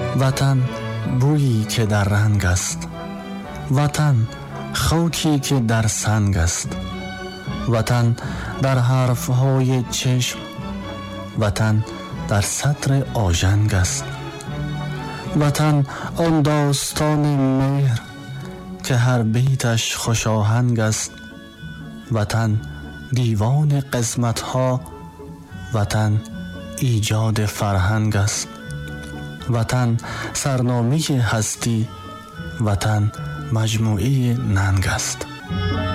وطن بویی که در رنگ است، وطن خاکی که در سنگ است، وطن در حرفهای چشم، وطن در سطر آژنگ است، وطن آن داستان مهر که هر بیتش خوش آهنگ است، وطن دیوان قسمت‌ها، وطن ایجاد فرهنگ است، وطن سرنامه هستی، وطن مجموعه ننگ است.